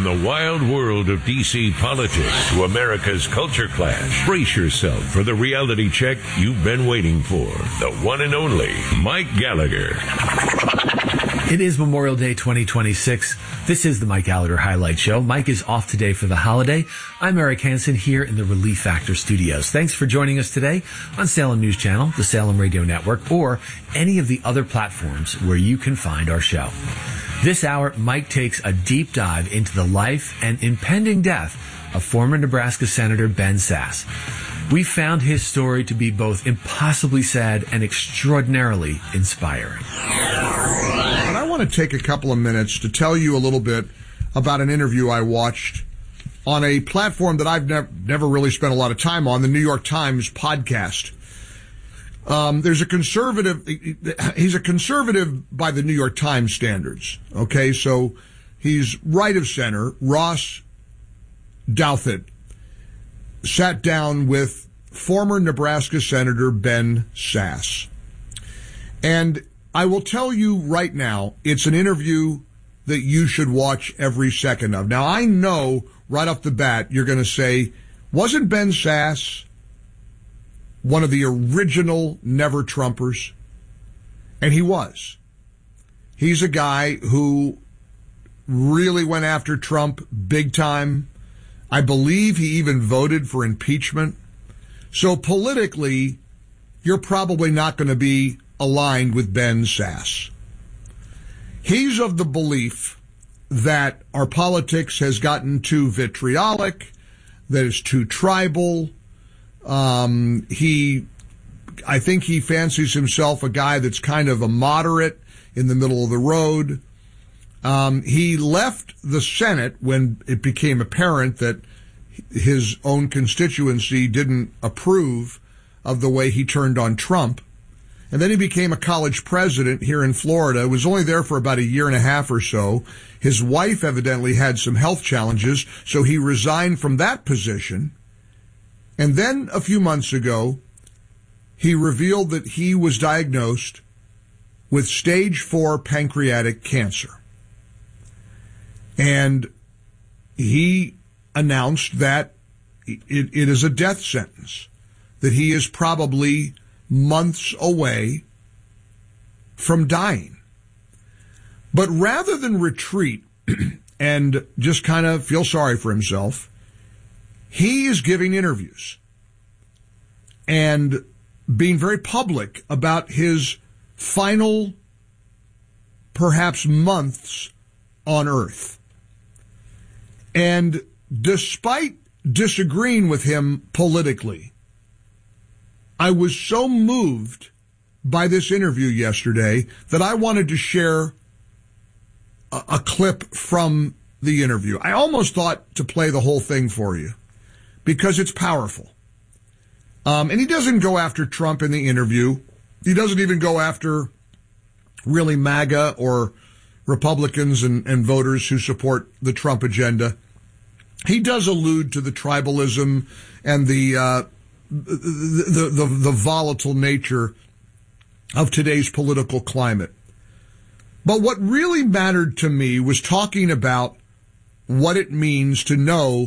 From the wild world of D.C. politics to America's culture clash, brace yourself for the reality check you've been waiting for. The one and only Mike Gallagher. It is Memorial Day 2026. This is the Mike Gallagher Highlight Show. Mike is off today for the holiday. I'm Eric Hansen here in the Relief Factor studios. Thanks for joining us today on Salem News Channel, the Salem Radio Network, or any of the other platforms where you can find our show. This hour, Mike takes a deep dive into the life and impending death of former Nebraska Senator Ben Sasse. We found his story to be both impossibly sad and extraordinarily inspiring. But I want to take a couple of minutes to tell you a little bit about an interview I watched on a platform that I've never really spent a lot of time on, the New York Times podcast. There's a conservative, he's a conservative by the New York Times standards. Okay, so he's right of center. Ross Douthat sat down with former Nebraska Senator Ben Sasse. And I will tell you right now, it's an interview that you should watch every second of. Now, I know right off the bat you're going to say, wasn't Ben Sasse one of the original never-Trumpers? And he was. He's a guy who really went after Trump big time. I believe he even voted for impeachment. So politically, you're probably not going to be aligned with Ben Sasse. He's of the belief that our politics has gotten too vitriolic, that it's too tribal. I think he fancies himself a guy that's kind of a moderate in the middle of the road. He left the Senate when it became apparent that his own constituency didn't approve of the way he turned on Trump. And then he became a college president here in Florida, was only there for about a year and a half or so. His wife evidently had some health challenges, so he resigned from that position. And then a few months ago, he revealed that he was diagnosed with stage 4 pancreatic cancer. And he announced that it is a death sentence, that he is probably months away from dying. But rather than retreat and just kind of feel sorry for himself, he is giving interviews and being very public about his final, perhaps months on Earth. And despite disagreeing with him politically, I was so moved by this interview yesterday that I wanted to share a clip from the interview. I almost thought to play the whole thing for you because it's powerful. And he doesn't go after Trump in the interview. He doesn't even go after really MAGA or Republicans and voters who support the Trump agenda. He does allude to the tribalism and the volatile nature of today's political climate. But what really mattered to me was talking about what it means to know